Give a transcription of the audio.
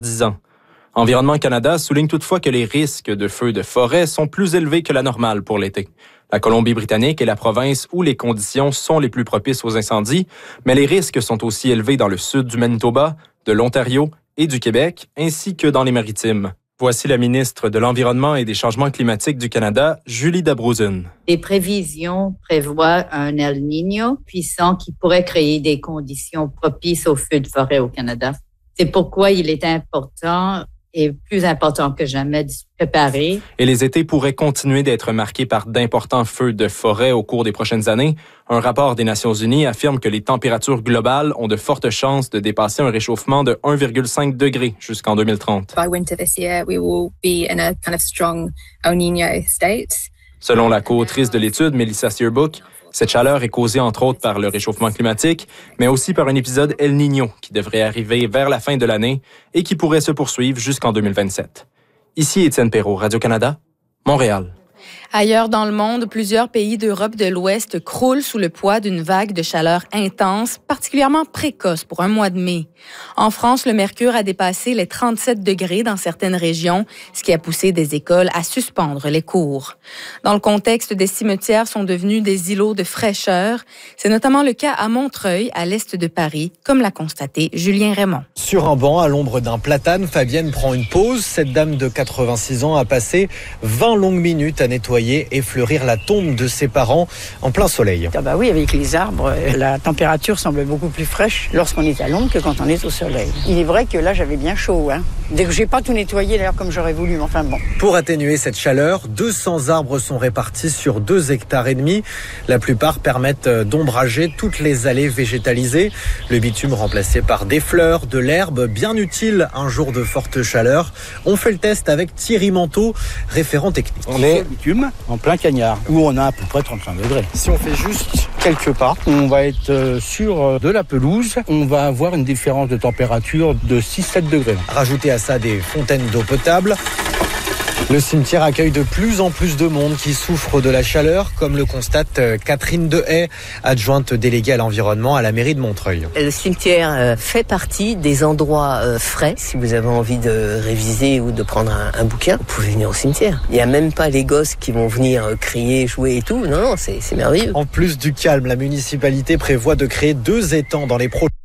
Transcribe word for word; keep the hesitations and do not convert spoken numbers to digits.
dix ans. Environnement Canada souligne toutefois que les risques de feux de forêt sont plus élevés que la normale pour l'été. La Colombie-Britannique est la province où les conditions sont les plus propices aux incendies, mais les risques sont aussi élevés dans le sud du Manitoba, de l'Ontario et du Québec, ainsi que dans les Maritimes. Voici la ministre de l'Environnement et des Changements climatiques du Canada, Julie Dabrouzen. Les prévisions prévoient un El Niño puissant qui pourrait créer des conditions propices aux feux de forêt au Canada. C'est pourquoi il est important et plus important que jamais de se préparer. Et les étés pourraient continuer d'être marqués par d'importants feux de forêt au cours des prochaines années. Un rapport des Nations Unies affirme que les températures globales ont de fortes chances de dépasser un réchauffement de un virgule cinq degré jusqu'en deux mille trente. By winter this year, we will be in a kind of strong El Niño state. Selon la co-autrice de l'étude, Melissa Searbook, cette chaleur est causée entre autres par le réchauffement climatique, mais aussi par un épisode El Niño qui devrait arriver vers la fin de l'année et qui pourrait se poursuivre jusqu'en deux mille vingt-sept. Ici Étienne Perrault, Radio-Canada, Montréal. Ailleurs dans le monde, plusieurs pays d'Europe de l'Ouest croulent sous le poids d'une vague de chaleur intense, particulièrement précoce pour un mois de mai. En France, le mercure a dépassé les trente-sept degrés dans certaines régions, ce qui a poussé des écoles à suspendre les cours. Dans le contexte, des cimetières sont devenus des îlots de fraîcheur. C'est notamment le cas à Montreuil, à l'est de Paris, comme l'a constaté Julien Raymond. Sur un banc, à l'ombre d'un platane, Fabienne prend une pause. Cette dame de quatre-vingt-six ans a passé vingt longues minutes à nettoyer et fleurir la tombe de ses parents en plein soleil. Ah bah oui, avec les arbres, la température semble beaucoup plus fraîche lorsqu'on est à l'ombre que quand on est au soleil. Il est vrai que là, j'avais bien chaud. Hein. Dès que j'ai pas tout nettoyé d'ailleurs comme j'aurais voulu, enfin bon. Pour atténuer cette chaleur, deux cents arbres sont répartis sur deux hectares et demi. La plupart permettent d'ombrager toutes les allées végétalisées. Le bitume remplacé par des fleurs, de l'herbe, bien utile un jour de forte chaleur. On fait le test avec Thierry Manteau, référent technique. On est bitume en plein cagnard, où on a à peu près trente-cinq degrés. Si on fait juste quelques pas, on va être sur de la pelouse. On va avoir une différence de température de six à sept degrés. Rajoutez à ça des fontaines d'eau potable. Le cimetière accueille de plus en plus de monde qui souffre de la chaleur, comme le constate Catherine Dehaye, adjointe déléguée à l'environnement à la mairie de Montreuil. Le cimetière fait partie des endroits frais. Si vous avez envie de réviser ou de prendre un, un bouquin, vous pouvez venir au cimetière. Il n'y a même pas les gosses qui vont venir crier, jouer et tout. Non, non, c'est, c'est merveilleux. En plus du calme, la municipalité prévoit de créer deux étangs dans les prochains